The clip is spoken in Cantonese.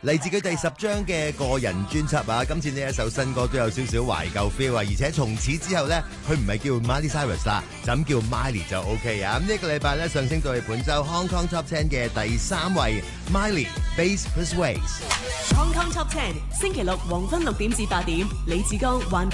嚟自佢第10張嘅個人專輯啊。今次呢一首新歌都有少少懷舊 feel 啊，而且從此之後呢，佢唔係叫 Miley Cyrus 啦，就咁叫 Miley 就 OK 啊。咁呢個禮拜呢，上升到去本周 Hong Kong Top 10嘅第3位 Miley Bass Plus Ways。 Hong Kong Top 10，星期六黃昏6點至8點，李志剛環